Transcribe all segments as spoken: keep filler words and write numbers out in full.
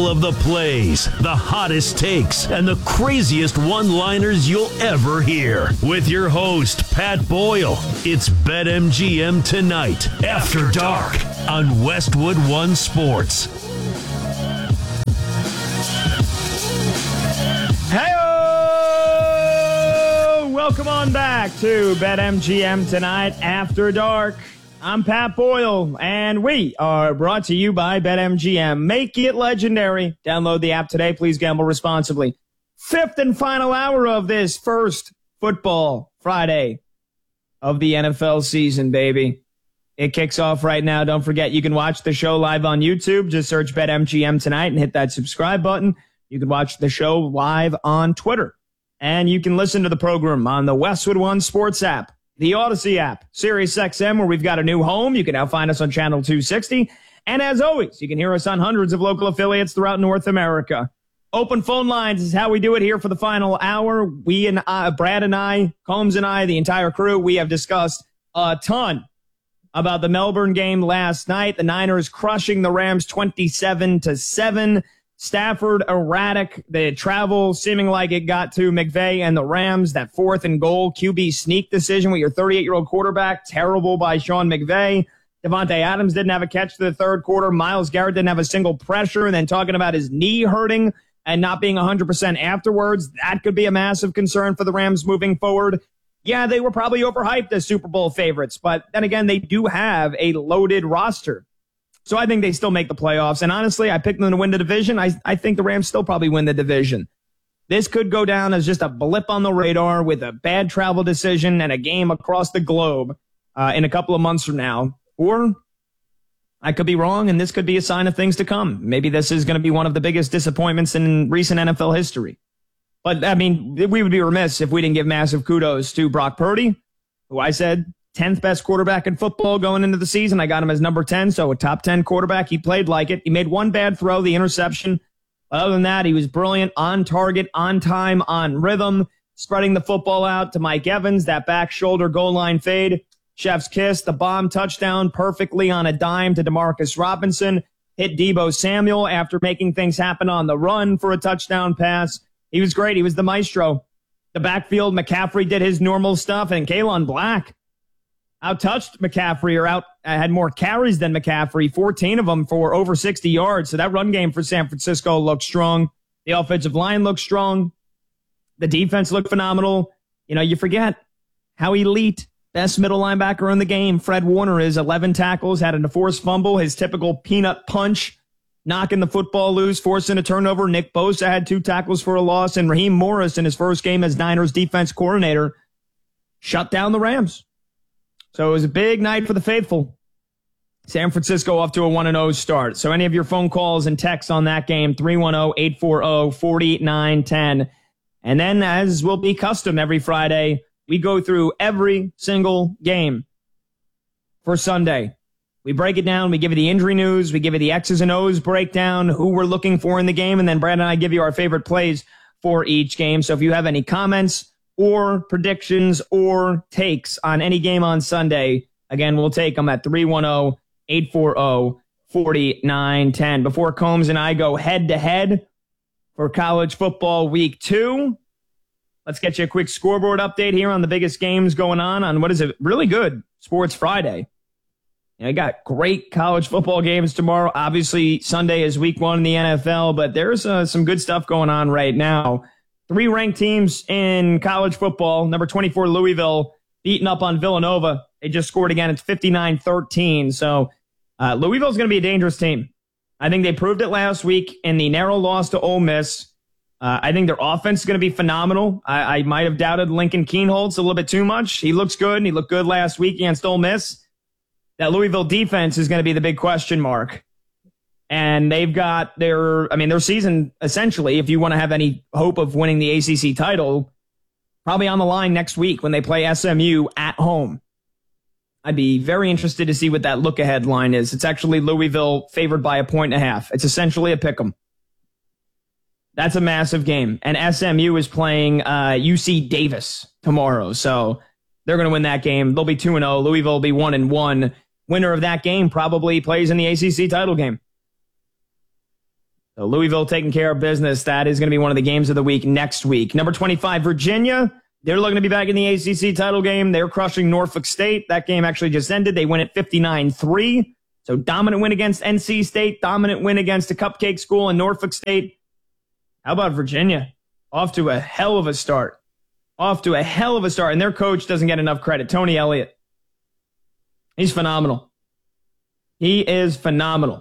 all of the plays, the hottest takes, and the craziest one-liners you'll ever hear. With your host, Pat Boyle, it's BetMGM Tonight, After Dark, on Westwood One Sports. Hey-o! Welcome on back to BetMGM Tonight, After Dark. I'm Pat Boyle, and we are brought to you by BetMGM. Make it legendary. Download the app today. Please gamble responsibly. Fifth and final hour of this first football Friday of the N F L season, baby. It kicks off right now. Don't forget, you can watch the show live on YouTube. Just search BetMGM Tonight and hit that subscribe button. You can watch the show live on Twitter. And you can listen to the program on the Westwood One Sports app, the Odyssey app, SiriusXM, where we've got a new home. You can now find us on Channel two sixty. And as always, you can hear us on hundreds of local affiliates throughout North America. Open phone lines is how we do it here for the final hour. We and I, Brad and I, Combs and I, the entire crew, we have discussed a ton about the Melbourne game last night. The Niners crushing the Rams twenty-seven to seven. Stafford erratic, the travel seeming like it got to McVay and the Rams. That fourth and goal Q B sneak decision with your thirty-eight-year-old quarterback, terrible by Sean McVay. Devontae Adams didn't have a catch to the third quarter. Myles Garrett didn't have a single pressure. And then talking about his knee hurting and not being one hundred percent afterwards, that could be a massive concern for the Rams moving forward. Yeah, they were probably overhyped as Super Bowl favorites, but then again, they do have a loaded roster. So I think they still make the playoffs. And honestly, I picked them to win the division. I, I think the Rams still probably win the division. This could go down as just a blip on the radar with a bad travel decision and a game across the globe uh, in a couple of months from now. Or I could be wrong, and this could be a sign of things to come. Maybe this is going to be one of the biggest disappointments in recent N F L history. But, I mean, we would be remiss if we didn't give massive kudos to Brock Purdy, who I said tenth best quarterback in football going into the season. I got him as number ten, so a top ten quarterback. He played like it. He made one bad throw, the interception. Other than that, he was brilliant, on target, on time, on rhythm, spreading the football out to Mike Evans, that back shoulder goal line fade. Chef's kiss, the bomb touchdown perfectly on a dime to Demarcus Robinson. Hit Deebo Samuel after making things happen on the run for a touchdown pass. He was great. He was the maestro. The backfield, McCaffrey did his normal stuff, and Kalen Black out-touched McCaffrey, or out had more carries than McCaffrey, fourteen of them for over sixty yards. So that run game for San Francisco looked strong. The offensive line looked strong. The defense looked phenomenal. You know, you forget how elite best middle linebacker in the game, Fred Warner, is. eleven tackles, had a forced fumble, his typical peanut punch, knocking the football loose, forcing a turnover. Nick Bosa had two tackles for a loss, and Raheem Morris, in his first game as Niners defense coordinator, shut down the Rams. So it was a big night for the faithful. San Francisco off to a one and oh start. So any of your phone calls and texts on that game, three one zero, eight four zero, four nine one zero. And then, as will be custom every Friday, we go through every single game for Sunday. We break it down. We give you the injury news. We give you the X's and O's breakdown, who we're looking for in the game. And then Brad and I give you our favorite plays for each game. So if you have any comments or predictions or takes on any game on Sunday, again, we'll take them at three one zero, eight four zero, four nine one zero. Before Combs and I go head-to-head for college football week two, let's get you a quick scoreboard update here on the biggest games going on on what is a really good Sports Friday. You know, you got great college football games tomorrow. Obviously, Sunday is week one in the N F L, but there's uh, some good stuff going on right now. Three ranked teams in college football. Number twenty-four, Louisville, beating up on Villanova. They just scored again. It's fifty-nine thirteen. So uh, Louisville's going to be a dangerous team. I think they proved it last week in the narrow loss to Ole Miss. Uh, I think their offense is going to be phenomenal. I, I might have doubted Lincoln Kienholz a little bit too much. He looks good, and he looked good last week against Ole Miss. That Louisville defense is going to be the big question mark. And they've got their, I mean, their season, essentially, if you want to have any hope of winning the A C C title, probably on the line next week when they play S M U at home. I'd be very interested to see what that look-ahead line is. It's actually Louisville favored by a point and a half. It's essentially a pick'em. That's a massive game. And S M U is playing uh, U C Davis tomorrow, so they're going to win that game. They'll be two and oh. Louisville will be one and one. Winner of that game probably plays in the A C C title game. So Louisville taking care of business. That is going to be one of the games of the week next week. Number twenty-five, Virginia. They're looking to be back in the A C C title game. They're crushing Norfolk State. That game actually just ended. They win at fifty-nine three. So dominant win against N C State. Dominant win against a cupcake school in Norfolk State. How about Virginia? Off to a hell of a start. Off to a hell of a start. And their coach doesn't get enough credit. Tony Elliott. He's phenomenal. He is phenomenal.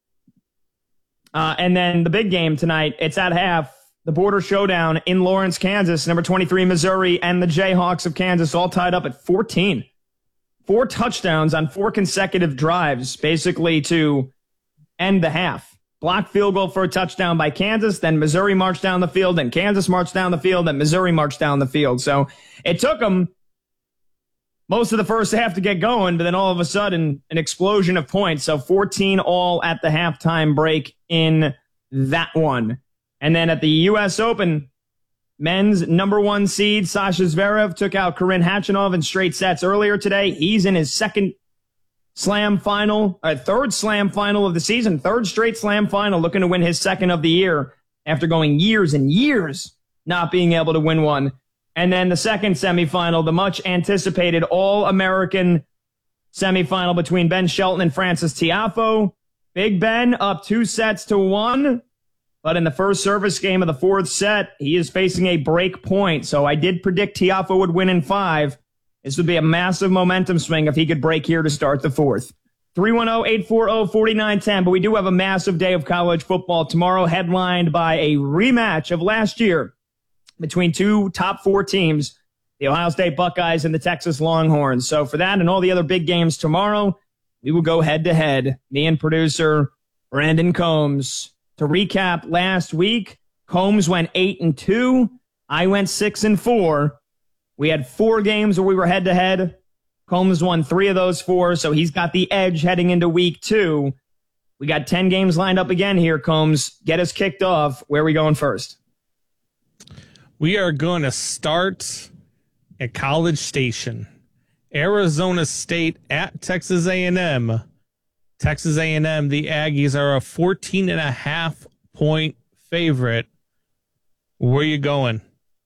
Uh, and then the big game tonight, it's at half. The border showdown in Lawrence, Kansas. Number twenty-three, Missouri, and the Jayhawks of Kansas all tied up at fourteen. Four touchdowns on four consecutive drives, basically to end the half. Blocked field goal for a touchdown by Kansas, then Missouri marched down the field, then Kansas marched down the field, then Missouri marched down the field. So it took them most of the first half to get going, but then all of a sudden, an explosion of points. So fourteen all at the halftime break in that one. And then at the U S Open, men's number one seed, Sasha Zverev, took out Karen Khachanov in straight sets earlier today. He's in his second slam final, a third slam final of the season, third straight slam final, looking to win his second of the year after going years and years not being able to win one. And then the second semifinal, the much anticipated All-American semifinal between Ben Shelton and Francis Tiafoe. Big Ben up two sets to one. But in the first service game of the fourth set, he is facing a break point. So I did predict Tiafoe would win in five. This would be a massive momentum swing if he could break here to start the fourth. three one zero, eight four zero, four nine one zero. But we do have a massive day of college football tomorrow, headlined by a rematch of last year between two top four teams, the Ohio State Buckeyes and the Texas Longhorns. So for that and all the other big games tomorrow, we will go head-to-head. Me and producer Brandon Combs. To recap last week, Combs went eight and two. I went six and four. We had four games where we were head to head. Combs won three of those four, so he's got the edge heading into week two. We got ten games lined up again here, Combs. Get us kicked off. Where are we going first? We are going to start at College Station. Arizona State at Texas A and M. Texas A and M, the Aggies are a fourteen and a half point favorite. Where are you going?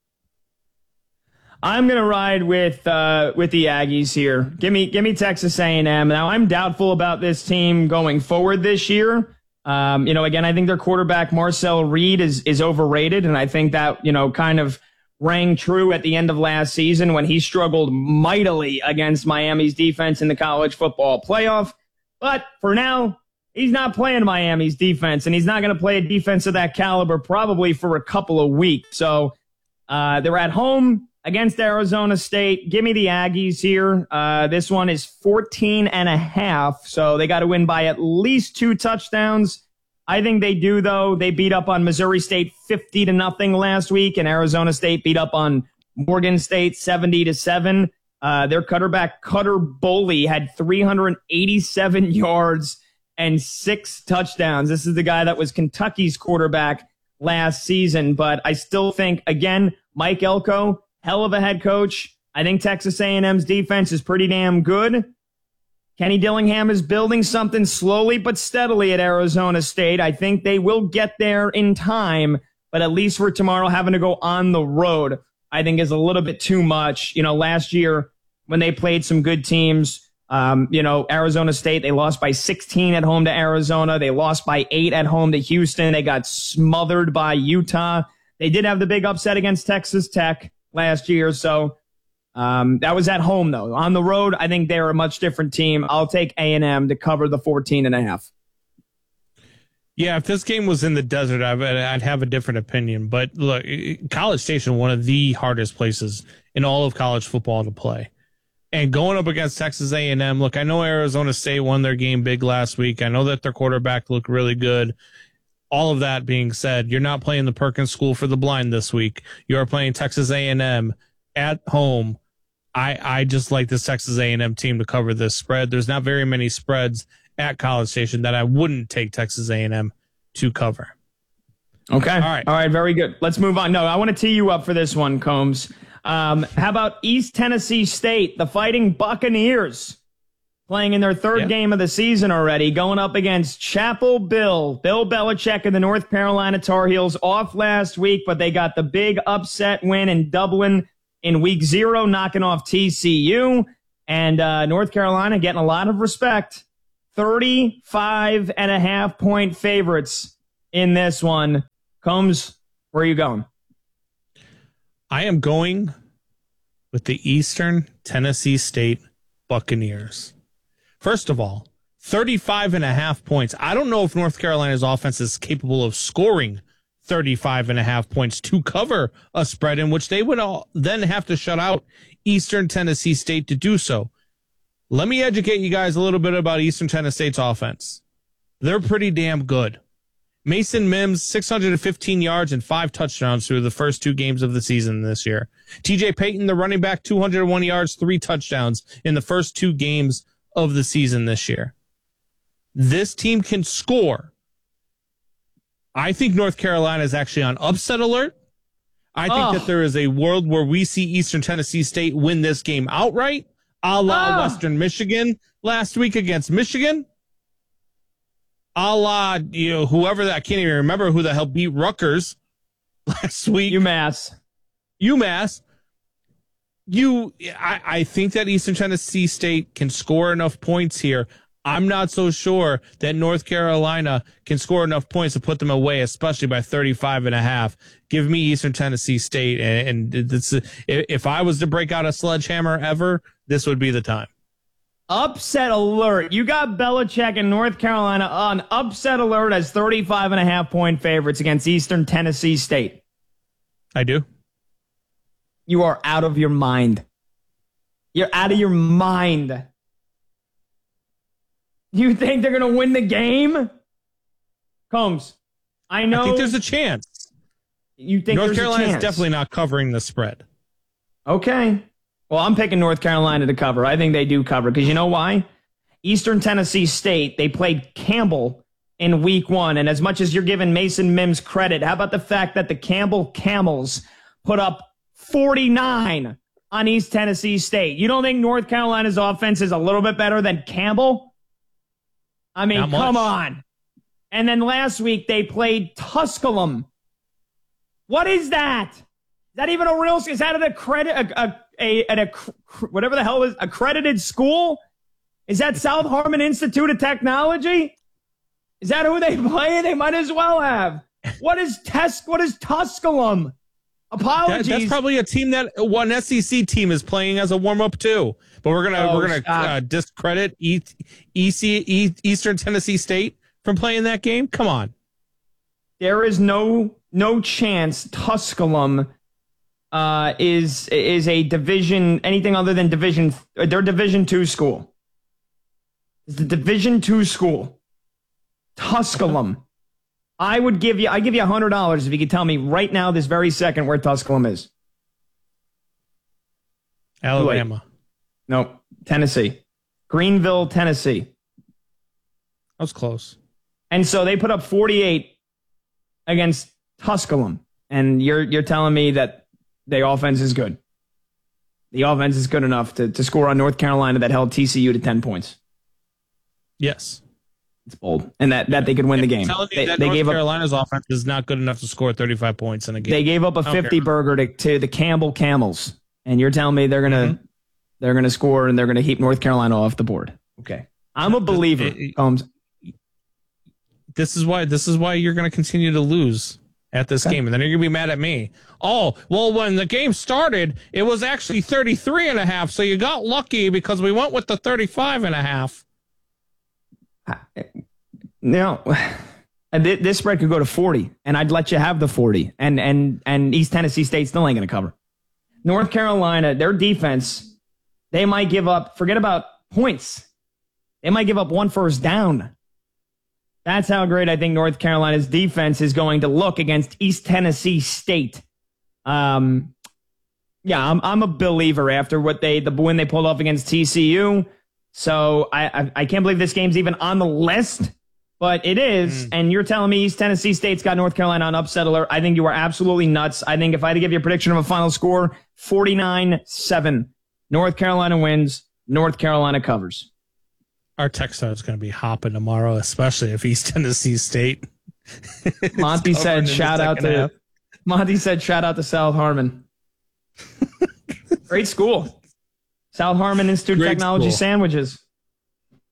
I'm going to ride with uh, with the Aggies here. Give me give me Texas A and M. Now, I'm doubtful about this team going forward this year. Um, you know, again, I think their quarterback, Marcel Reed, is is overrated, and I think that, you know, kind of rang true at the end of last season when he struggled mightily against Miami's defense in the college football playoff. But for now, he's not playing Miami's defense, and he's not going to play a defense of that caliber probably for a couple of weeks. So uh, they're at home against Arizona State. Give me the Aggies here. Uh, this one is fourteen and a half, so they got to win by at least two touchdowns. I think they do, though. They beat up on Missouri State fifty to nothing last week, and Arizona State beat up on Morgan State seventy to seven. Uh, their quarterback, Cutter Boley, had three hundred eighty-seven yards and six touchdowns. This is the guy that was Kentucky's quarterback last season. But I still think, again, Mike Elko, hell of a head coach. I think Texas A and M's defense is pretty damn good. Kenny Dillingham is building something slowly but steadily at Arizona State. I think they will get there in time, but at least for tomorrow, having to go on the road, I think is a little bit too much. You know, last year when they played some good teams, um, you know, Arizona State, they lost by sixteen at home to Arizona. They lost by eight at home to Houston. They got smothered by Utah. They did have the big upset against Texas Tech last year. So um, that was at home, though. On the road, I think they're a much different team. I'll take A and M to cover the fourteen and a half. Yeah, if this game was in the desert, I'd have a different opinion. But look, College Station, one of the hardest places in all of college football to play. And going up against Texas A and M, look, I know Arizona State won their game big last week. I know that their quarterback looked really good. All of that being said, you're not playing the Perkins School for the Blind this week. You are playing Texas A and M at home. I, I just like this Texas A and M team to cover this spread. There's not very many spreads at College Station that I wouldn't take Texas A and M to cover. Okay. All right. All right. Very good. Let's move on. No, I want to tee you up for this one, Combs. Um, how about East Tennessee State, the Fighting Buccaneers, playing in their third yeah. game of the season already, going up against Chapel Bill. Bill Belichick and the North Carolina Tar Heels off last week, but they got the big upset win in Dublin in week zero, knocking off T C U. And uh, North Carolina getting a lot of respect. thirty-five and a half point favorites in this one. Combs, where are you going? I am going with the Eastern Tennessee State Buccaneers. First of all, thirty-five and a half points. I don't know if North Carolina's offense is capable of scoring thirty-five and a half points to cover a spread in which they would all then have to shut out Eastern Tennessee State to do so. Let me educate you guys a little bit about Eastern Tennessee State's offense. They're pretty damn good. Mason Mims, six hundred fifteen yards and five touchdowns through the first two games of the season this year. T J Payton, the running back, two hundred one yards, three touchdowns in the first two games of the season this year. This team can score. I think North Carolina is actually on upset alert. I think oh. that there is a world where we see Eastern Tennessee State win this game outright, a la oh. Western Michigan last week against Michigan. A la, you know, whoever that, I can't even remember who the hell beat Rutgers last week. UMass. UMass. You, I, I think that Eastern Tennessee State can score enough points here. I'm not so sure that North Carolina can score enough points to put them away, especially by thirty-five and a half. Give me Eastern Tennessee State. And, and this, if I was to break out a sledgehammer ever, this would be the time. Upset alert. You got Belichick and North Carolina on upset alert as thirty-five and a half point favorites against Eastern Tennessee State. I do. You are out of your mind. You're out of your mind. You think they're going to win the game? Combs, I know. I think there's a chance. You think North there's Carolina a chance? is definitely not covering the spread. Okay. Well, I'm picking North Carolina to cover. I think they do cover because you know why? Eastern Tennessee State, they played Campbell in week one. And as much as you're giving Mason Mims credit, how about the fact that the Campbell Camels put up forty-nine on East Tennessee State? You don't think North Carolina's offense is a little bit better than Campbell? I mean, come on. And then last week they played Tusculum. What is that? Is that even a real? Is that an accredited, a, a, a, an, a, whatever the hell is accredited school? Is that South Harmon Institute of Technology? Is that who they play? They might as well have. What is Tes? What is Tusculum? Apologies. That, that's probably a team that one S E C team is playing as a warm up too. But we're gonna oh, we're gonna uh, discredit e- E C, e- Eastern Tennessee State from playing that game. Come on. There is no no chance Tusculum uh, is is a division anything other than division. They're Division two school. It's the Division two school. Tusculum. I would give you. I give you a hundred dollars if you could tell me right now, this very second, where Tusculum is. Alabama. No, Tennessee. Greenville, Tennessee. That was close. And so they put up forty-eight against Tusculum. And you're you're telling me that the offense is good. The offense is good enough to, to score on North Carolina that held T C U to ten points. Yes. It's bold. And that, that they could win the game. Telling They, that they North gave Carolina's up, offense is not good enough to score thirty-five points in a game. They gave up a fifty burger to, to the Campbell Camels. And you're telling me they're gonna mm-hmm. they're gonna score and they're gonna keep North Carolina off the board. Okay. I'm a believer, Combs. This is why this is why you're gonna continue to lose at this okay. game, and then you're gonna be mad at me. Oh, well, when the game started, it was actually thirty-three and a half, so you got lucky because we went with the thirty-five and a half. No. This spread could go to forty, and I'd let you have the forty, and and and East Tennessee State still ain't gonna cover. North Carolina, their defense, they might give up, forget about points. They might give up one first down. That's how great I think North Carolina's defense is going to look against East Tennessee State. Um, yeah, I'm I'm a believer after what they the win they pulled off against T C U. So I I, I can't believe this game's even on the list, but it is. Mm. And you're telling me East Tennessee State's got North Carolina on upset alert. I think you are absolutely nuts. I think if I had to give you a prediction of a final score, forty-nine seven. North Carolina wins. North Carolina covers. Our text is going to be hopping tomorrow, especially if East Tennessee State. Monty said, "Shout out to." Half. Monty said, "Shout out to South Harmon." Great school, South Harmon Institute of Technology school. Sandwiches.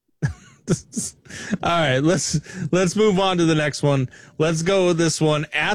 All right, let's let's move on to the next one. Let's go with this one. At